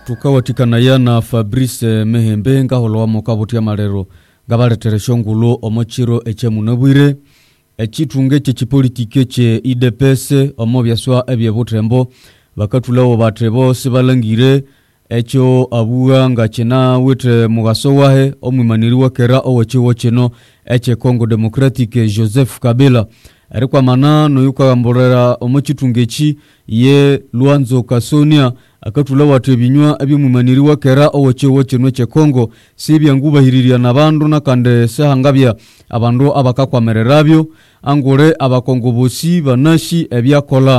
tukawatikana yana Fabrice Mehembe ngaholo mokabutia marero gabaletere shongulo omochiro echemunabwire echitunge chechipolitike che IDPS omobyaswa ebyebutrembo bakatulawo batrebo sibalangire echo abuga ngachena wite mugaso wahe omwimaniri wakera owachiwo cheno eche Congo Democratic Joseph Kabila arikwa mana no yuka mborera omochitungechi ye Luanzo Kasonia akatulawo atebinywa abimwimaniri wakera owachiwo cheno che Congo sibya nguba hiriria nabandu nakande sehangabya abandu abakakwamererabyo angore abakongobosi banashi ebyakola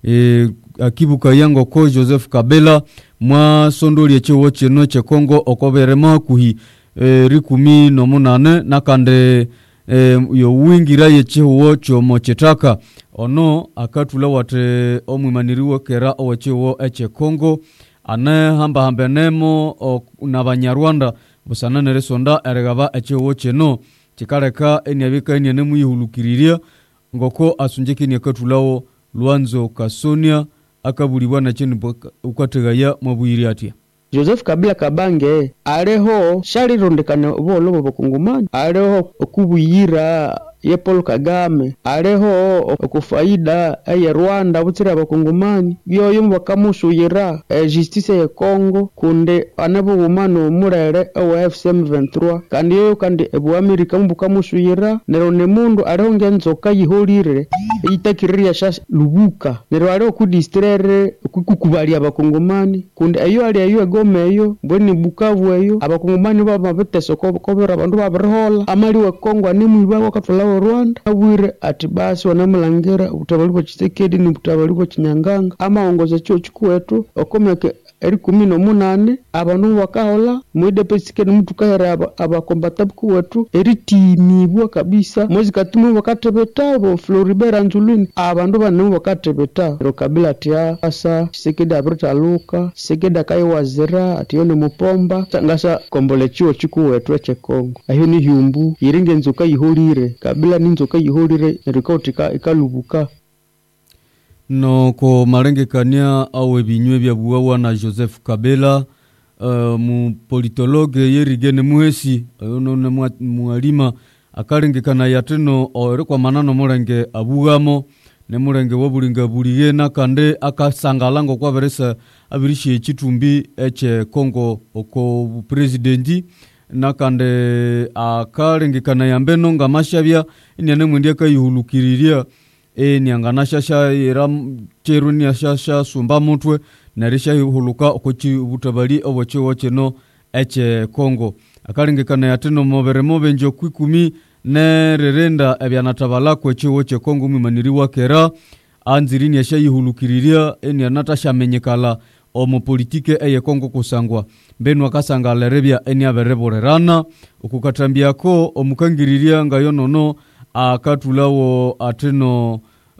akibuka yango ko Joseph Kabila mwa sondoli echiwo cheno che Congo okoberema kuhi rikumi no munane nakande yo wingira yechiwo chomo chetaka ono akatula wate omwimaniri wakera owachiwo eche Congo ane hamba nemo n'abanyarwanda busana neresonda eregaba echiwo cheno chikareka enyabika enyene muyihulukiriria ngoko asunjekini akatulawo Luanzo Kasonia akabulibwa na chini ukategaya mabwiri atia Joseph Kabila Kabange areho sharirondekana bolo bokungumani areho okubuyira ye Paul Kagame areho okufaida ya Rwanda butira abakongomani byoyo bakamushuyira justice ya Congo kunde anabugumano murere wa FCM23 kandi yo kandi ebu America mbukamushuyira nero ne mundu areho ngenzoka yiholire itakiriria sha lubuka nero areho ku distraire kukubali abakongomani kunde ayo ali ayo gomeyo bweni Bukavu ayo abakongomani baba beteso ko bera bandu babrihola amali wa Congo animwiba wakatula Rwanda abwire ati basi wanamulangira utabalipo Chisekedi ni utabalipo Chinyanganga ama ongoza cyo chikwetu okomeke eri 18 abantu wakahola mwide pesike n'umutu kahera abakombatabu wetu eri timibwa kabisa mwezi katumu wakatebeta bo Floribert Anjulini abantu banu wakatebeta ro Kabila atia asa Chisekedi abrita luka Chisekedi kai wazira atione mupomba tangasa kombole cyo chikuwetu eche Kongo ayo ni hyumbu yiringe nzoka yiholire Kabila ninzoka yiholire rikotika ikalubuka no ko marengekania awe binywe bya buwawa na Joseph Kabila mu politologue yerigene muhesi no mwalima akarengekana yateno ore kwa manano murenge abugamo ne murenge wobulinga buliye nakande akasangalango kwa veresa abirishi chitumbi eche Congo oko presidenti nakande akarengekana yambeno ngamashabya inyane mwendya kayihulukiriria niangana shasha iram cherunia shasha sumba mutwe narisha huluka okochi butabali obocho no eche Congo akalingekana yateno moberemo benjo kwikumi ne rerenda ebyanatabala kwechiwo che Congo mwimaniri wakera anzirini yasha yihulukiriria enianatasha menyekala omo politike eye Congo kusangwa benu akasangala rebya eniabereborerana okukatambiako omukangiriria ngayonono akatulawo ateno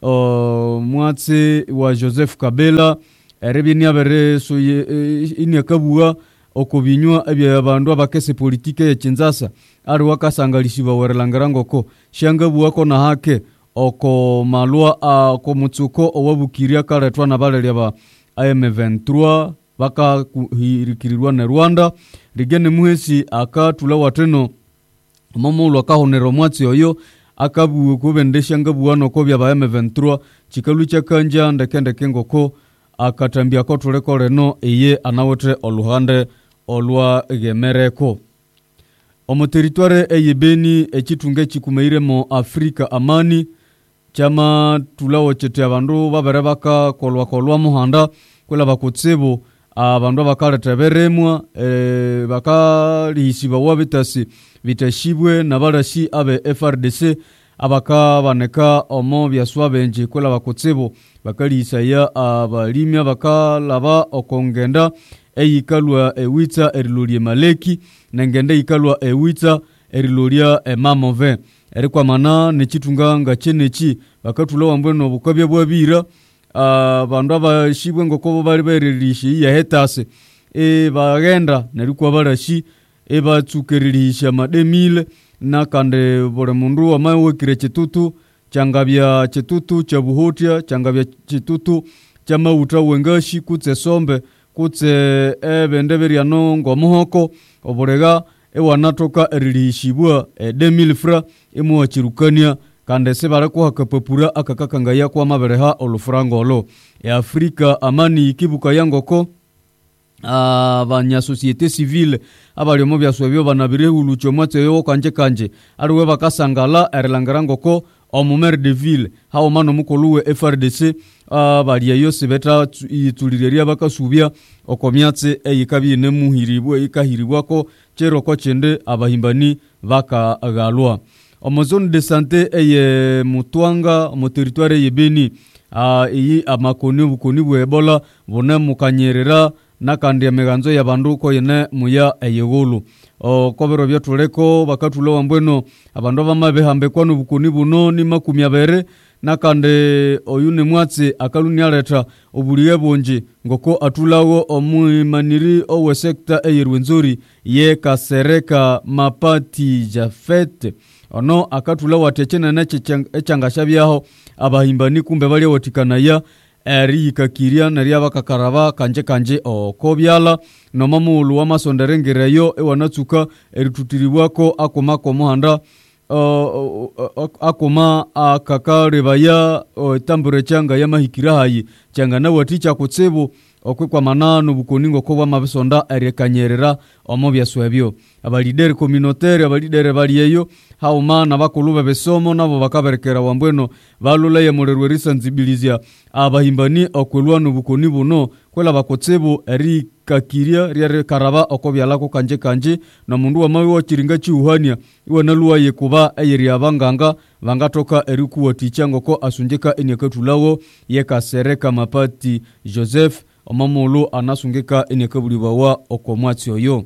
mwatse wa Joseph Kabila erebi abere so inyakabua okobinywa ebya abandu abakese politike ya Kinshasa ari wakasangalishibwa werelangarango ko shangabu wako na hake oko malwa ko mutsuko owabukiria karetwa na baleli ba AM23 baka hirikirirwa na Rwanda rigene muhesi akatulawo ateno momolo akahonero mwatse oyo akabu kubendesha ngabuano ko bya ba M23 chikalu chakanja ndekende kengoko akatambia ko tuleko reno eye anawotre oluhande olwa gemereko omo territoire eyebeni echitunge chikumeire mo Afrika amani chama tulawo chete abandu baberebaka kolwa muhanda kula bakotsebo abandu bakaleta beremwa bakalihisiba wabitasi vitashibwe na barashi abe FRDC abaka baneka omo byaswa benje kula bakotsebo bakalisaya abalimya bakalaba okongenda eyikalwa ewitsa erilolie maleki nengende yikalwa ewitsa erilolia emamove erikwa mana nechitunganga chenechi bakatula wambweno bukabya bwabira bandu abashibwe ngoko bali berilishi ya hetase bagenda nerikwa barashi batsukerilisha mademile nakande bore mundu wa mawekire chitutu changabya chitutu cha buhotia changabya chitutu chama utawengashi kutse sombe kutse ebende beriano ngomuhoko oborega ewanatoka erilihishibwa 2000 fra emuwachirukania kande sebara kwa kapapura akakakangaya kwa mabereha olufrangolo Afrika amani ikibuka yangoko abanya societe civile abaliomo byaswebyo banabire hulucho mwatse yo kanje ariwe bakasangala erlangirangoko omumer de ville hao mano mukoluwe FRDC baliya yose beta ituliriria bakasubya okomyatse eyikabine muhiribwe ikahiribwako chero ko chende abahimbani bakagalwa omozone de santé eye mutwanga mu territoire yebeni iyi amakoni bukoni bwebola bone mukanyerera nakandi emeganzo yabandu ko yene muya eyegulu kobero byatuleko bakatulo wambweno abandu bamabehambe kwano bukoni buno ni 20 nakande oyune mwatse akaluni aleta obuliye bonje ngoko atulawo omumaniri owe sector eyerwenzori ye kasereka mapati jafete ono akatula watechena na echangasha byaho abahimbani kumbe bali watikana ya eri kakiria nari abakakaraba kanje okobyala no mamulu wa masonderengereyo ewanatsuka eritutiribwako akomako muhanda akoma akakarebaya tambure changa ya mahikirahayi changa na waticha kutsebo okwe kwa manano bukoningo ko bwa mabesonda erekanyerera omobya swebyo abalideri communautaire abalideri baliyeyo haumana bakulube besomo nabo bakaberekera wambweno balula ya morerwe risanzibilizia abahimbani okwelwano bukoni buno kwela bakotsebo eri kakiria riare karaba okobyalako kanje na mundu wa mawe wachiringa chiuhania iwe naluwa yekuba eyeri abanganga bangatoka eri kuwaticha ko asunjeka enyekatulawo yekasereka mapati Joseph omamulu anasungika enyekabulibawa okomwatsi oyo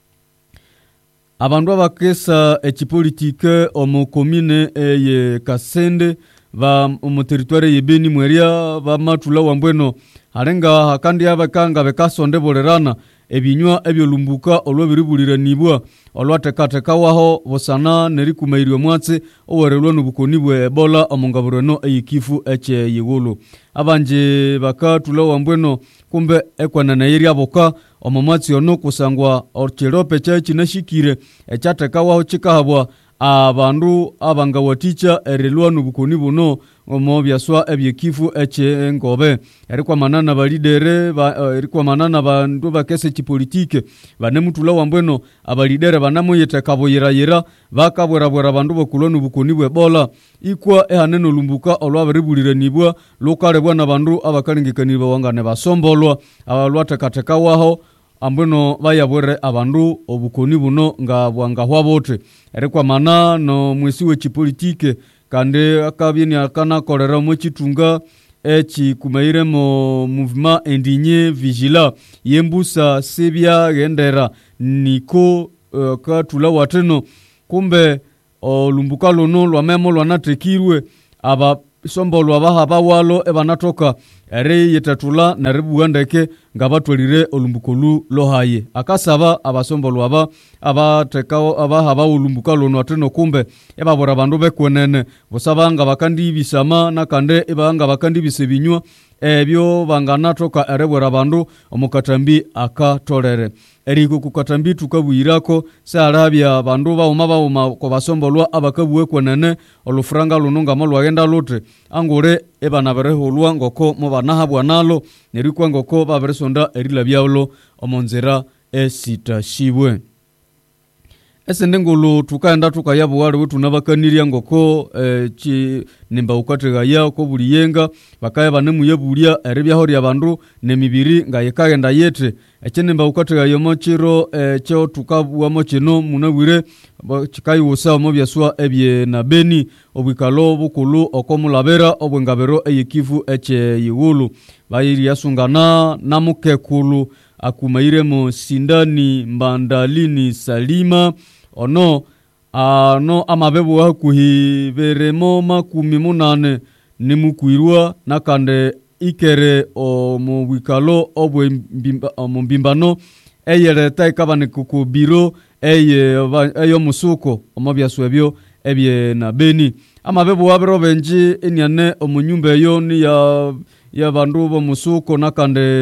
abandu abakesa echipolitike omu commune eye Kasende ba mu territoire yebeni mweria ba matula wambweno harenga hakandi abakanga bekasonde bolerana ebinywa ebyolumbuka olwabiribuliranibwa olwatekateka waho bosana neri kumairio mwatse owerelwa nubukoni bwe Ebola omungabureno eyikifu eche yigulu abanje bakatula wambweno kumbe ekwana na yeri aboka omumwatsi ono kusangwa orcherope chechi nashikire echateka waho chikahabwa abandu abangawaticha erelwa nubukoni buno omobyaswa ebyekifu eche ngobe erikwa manana balidere erikwa manana bandu bakese chipolitike banemutula wambweno abalidere banamoyete kaboyera bakabwera bandu bokulonu bukoni bwe Ebola ikwa ehaneno lumbuka olwabiribuliranibwa lokalebwa na bandu abakalingikaniba wangane basombolwa abalwatekateka waho ambweno bayabwere abandu obukoni buno nga bwangahwa bote erikwa mana no mwesi we chipolitike kande akabyeni akana kolera mu chitunga echi kumaire mo mouvement indigné vigila yembusa sebya gendera niko katula wateno kumbe olumbuka lono lwamemo lwanatekirwe aba sombolwa bahaba walo ebanatoka ere yetatula na ribuandeke ngabatwalire olumbukolu lohaye akasaba abasombolwa abatekao abahaba olumbuka lono ateno kumbe ebabora bandu bekwenene busabanga bakandi bisama nakande ebanga bakandi bisebinywa ebyo banganatoka erebwera bandu omukatambi akatolere eriko kukatambi tukabuyirako sarabya bandu bauma ko basombolwa abakabuwe kwenene olufranga lununga molwagenda lute angure ebanabereholwa ngoko mubanahabwa nalo nerikwa ngoko baberesonda erila byawlo omonzera esitashibwe esende ngolo tukaenda tukayabo wale wetu nabakaniria ngoko chi nimba ukatega ya ko buliyenga bakaya banemuyebulia erebyaho lya bandu nemibiri ngayekagenda yete echenemba ukatega yomochiro cyo tukabwa mochino munabwire chikayiwosa mo byaswa ebye na beni obwikalo bukulu okomulabera obwengabero eyikifu eche yigulu bayiri yasungana namukekulu akumaire mo sindani mbandalini salima ono no amabebo hakuhiberemo 18 nimukwirwa nakande ikere mu bwikalo obwe mbimbano eyeleta ikabane ku biro eyo musuko omobyaswebyo ebye na beni amabebo wabero benji enyane omunyumba eyo ni ya bandu bo musuko nakande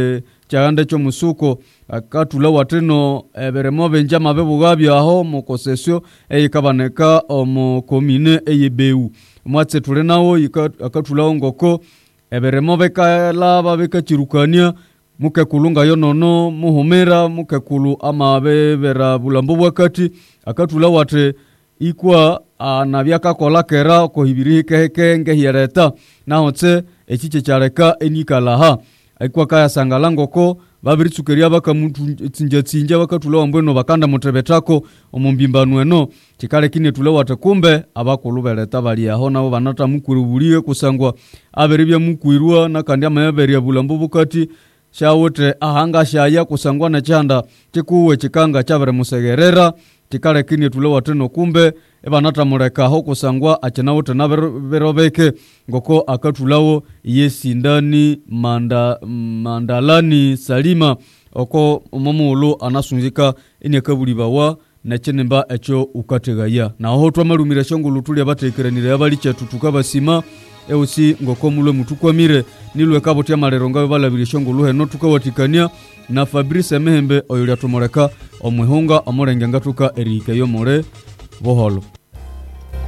chagande cho musuko akatula wateno beremo benjama bebugabya aho mukosesyo eyikabaneka omu komine eyebeu mwatse tule nawo akatula ngoko beremo bekala babekachirukania mukekulunga yonono muhumera mukekulu ama bebera bulambo bwakati akatula wate ikwa anabyaka kolakera ko hibiri keke ngehireta nahotse ekiche cyareka enikalaha ikwa kaya sangalangoko babiritsukeriya bakamuntu tsinja bakatula wambweno bakanda mutebetako omumbimbano eno kikale kine tule wate kumbe abakulubereta bali aho nabo banata mukurubuliye kusangwa aberibya mukwirwa nakandi amayaberya bulambo bukati shawote ahanga shaya kusangwa na chanda tikuwe chikanga chabere musegerera tikale kini tule wateno kumbe ebanata mureka ho kusangwa achena wote na berobeke ngoko akatulawo yesindani mandalani salima oko omumulo anasunzika inekabulibawa na chenemba echo ukategaya na ho twamalumira shongulu tuli abatekeranire abali chetutuka basima eusi ngoko mulo mutukwamire nilwe kaboti amalero ngabe balabire shongulu heno tukawatikania na Fabrice Mehembe oyuli atumoreka omwehunga omurenge ngatuka erike yo more boholo